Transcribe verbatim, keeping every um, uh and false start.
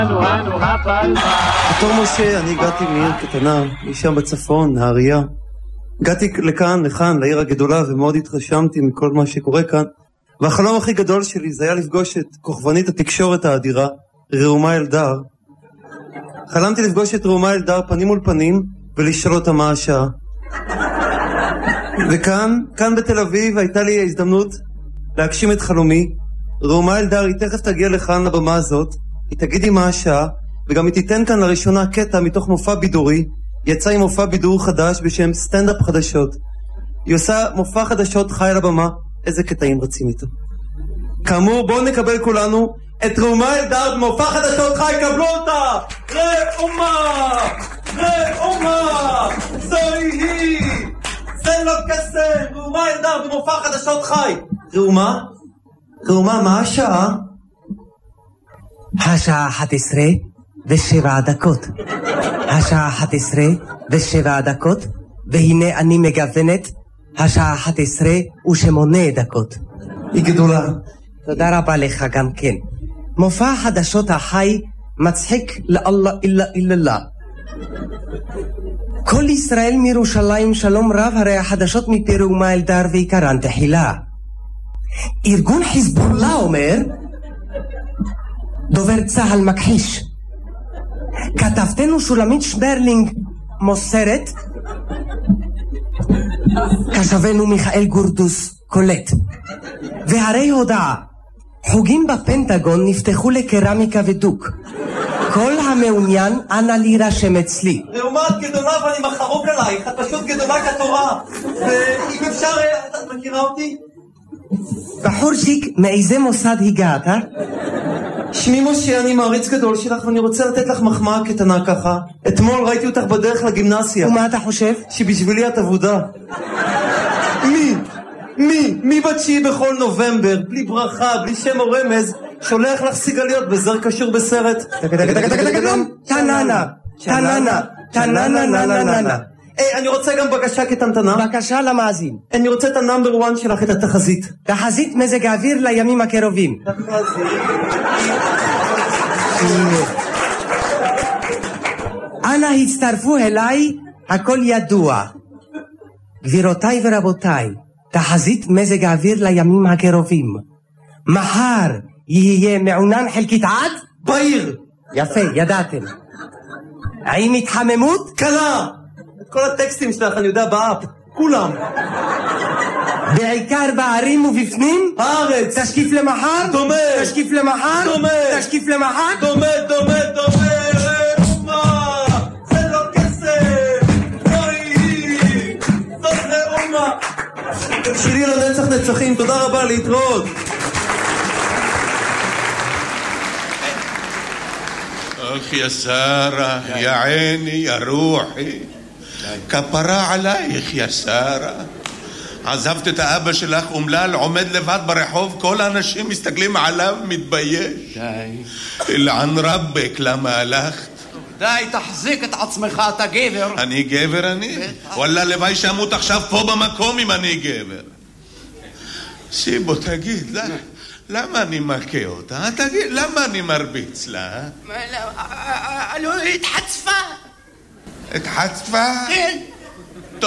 בתור משה אני הגעתי מעיר קטנה, משם בצפון, נהריה. הגעתי לכאן, לכאן, לעיר הגדולה, ומאוד התרשמתי מכל מה שקורה כאן. והחלום הכי גדול שלי זה היה לפגוש את כוכבנית התקשורת האדירה, ראומה אלדר. חלמתי לפגוש את ראומה אלדר פנים מול פנים, ולשאול אותה מה השעה. וכאן, כאן בתל אביב, הייתה לי ההזדמנות להגשים את חלומי. ראומה אלדר, היא תכף תגיע לכאן לבמה הזאת, היא תגידי מה השעה, וגם היא תיתן כאן לראשונה קטע מתוך מופע בידורי. יצא עם מופע בידור חדש בשם סטנדאפ חדשות. היא עושה מופע חדשות חי על הבמה. איזה קטעים רצים איתו. כאמור, בואו נקבל כולנו את ראומה אלדר במופע חדשות חי. קבלו אותה! ראומה! ראומה! זוהי היא! זה לא קסם! ראומה אלדר במופע חדשות חי. ראומה? ראומה, מה השעה? השעה אחת עשרה ושבע דקות. השעה אחת עשרה ושבע דקות, והנה אני מגוונת השעה אחת עשרה ושמונה דקות. היא גדולה. תודה רבה לך גם כן. מופע חדשות החי מצחיק לאללה אילה אילה. כל ישראל מירושלים שלום רב, הרי החדשות מפי ראומה אלדר ועיקרן תחילה. ארגון חיזבאללה אומר, דובר צהל מכחיש. כתבתנו שולמית שברלינג מוסרת, כשבנו מיכאל גורדוס קולט. והרי הודעה, חוגים בפנטגון נפתחו לקרמיקה ודוק. כל המעוניין אנא להירשם אצלי. ראומה, את גדולה ואני מחרוק עלייך, את פשוט גדולה כתורה. ואם אפשר, את מכירה אותי? בחורשיק, מאיזה מוסד הגעת? שמי משה, אני מעריץ גדול שלך ואני רוצה לתת לך מחמאה קטנה ככה. אתמול ראיתי אותך בדרך לגימנסיה. ומה אתה חושב? שבשבילי את עבודה. מי? מי? מי בתשיעי בכל נובמבר, בלי ברכה, בלי שם או רמז, שולח לך סיגליות בזר קשור בסרט? תננה, תננה, תננה, נננה. אני רוצה גם בקשה כתנתנה. בקשה למאזין. אני רוצה את הנאמבר וואן שלך, את התחזית. תחזית מזג האוויר לימים הקרובים. אנא הצטרפו אליי, הכל ידוע. גבירותיי ורבותיי, תחזית מזג האוויר לימים הקרובים. מחר יהיה מעונן חלקית עד? בעיר. יפה, ידעתם. עם התחממות? קלה. את כל הטקסטים שלך אני יודע באפ. כולם. בעיקר בערים ובפנים? הארץ. תשקיף למחר? דומה. תשקיף למחר? דומה. תשקיף למחר? דומה, דומה, דומה. ראומה. זה לא כסף. זוהי היא. זאת ראומה. שירי לנצח נצחים. תודה רבה, להתראות. אך יא שרה, יא עיני, יא רוחי, כפרה עלייך יא שרה. עזבת את האבא שלך אומלל, עומד לבד ברחוב, כל האנשים מסתכלים עליו, מתבייש. די. אלען רבק, למה הלכת? די, תחזיק את עצמך, אתה גבר. אני גבר אני? וואלה, לוואי שמות עכשיו פה במקום אם אני גבר. שיבו, תגיד, למה? למה אני מכה אותה? תגיד, למה אני מרביץ לה? לא, התחצפה. התחצפה? כן.